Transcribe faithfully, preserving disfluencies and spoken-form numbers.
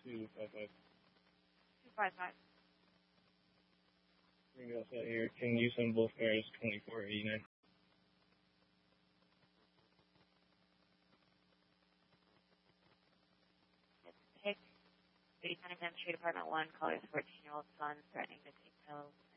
two five five. two five five. Ring all set here. Can you send both cars twenty-four eighty-nine? Hicks, City County Administrative Department one, call his fourteen-year-old son threatening to take pills.